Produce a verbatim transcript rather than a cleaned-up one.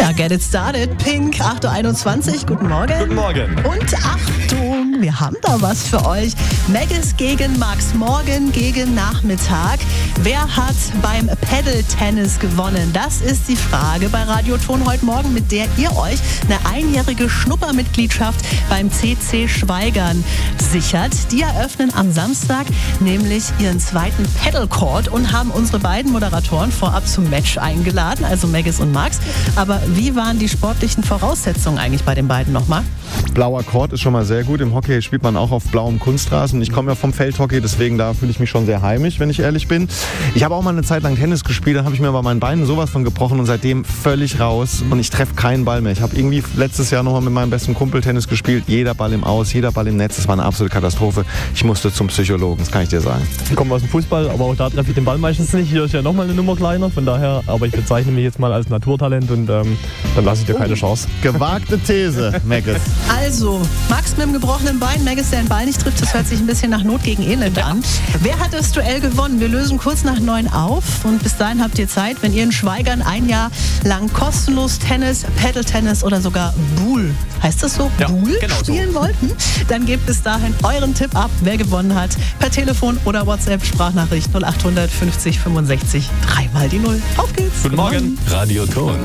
Ja, get it started. Pink, acht Uhr einundzwanzig. Guten Morgen. Guten Morgen. Und Achtung, wir haben da was für euch. Maggis gegen Max, morgen gegen Nachmittag. Wer hat beim Paddle-Tennis gewonnen? Das ist die Frage bei Radioton heute Morgen, mit der ihr euch eine einjährige Schnuppermitgliedschaft beim C C Schweigern sichert. Die eröffnen am Samstag nämlich ihren zweiten Paddle-Court und haben unsere beiden Moderatoren vorab zum Match eingeladen, also Maggis und Max. Aber wie waren die sportlichen Voraussetzungen eigentlich bei den beiden nochmal? Blauer Court ist schon mal sehr gut. Im Hockey spielt man auch auf blauem Kunstrasen. Ich komme ja vom Feldhockey, deswegen da fühle ich mich schon sehr heimisch, wenn ich ehrlich bin. Ich habe auch mal eine Zeit lang Tennis gespielt, dann habe ich mir bei meinen Beinen sowas von gebrochen und seitdem völlig raus und ich treffe keinen Ball mehr. Ich habe irgendwie letztes Jahr nochmal mit meinem besten Kumpel Tennis gespielt. Jeder Ball im Aus, jeder Ball im Netz. Das war eine absolute Katastrophe. Ich musste zum Psychologen, das kann ich dir sagen. Ich komme aus dem Fußball, aber auch da treffe ich den Ball meistens nicht. Hier ist ja nochmal eine Nummer kleiner, von daher, aber ich bezeichne mich jetzt mal als Naturtalent und ähm, dann lasse ich dir keine Chance. Gewagte These, Maggis. Also, Max mit dem gebrochenen Bein, Maggis, der den Ball nicht trifft, das hört sich ein bisschen nach Not gegen Elend an. Wer hat das Duell gewonnen? Wir lösen kurz nach neun auf und bis dahin habt ihr Zeit, wenn ihr in Schweigern ein Jahr lang kostenlos Tennis, Paddle-Tennis oder sogar Boule, heißt das so? Ja, Boule genau spielen so. wollten? Dann gebt bis dahin euren Tipp ab, wer gewonnen hat, per Telefon oder WhatsApp, Sprachnachricht null acht hundert fünfzig fünfundsechzig, dreimal die Null. Auf geht's! Guten Morgen. Radioton.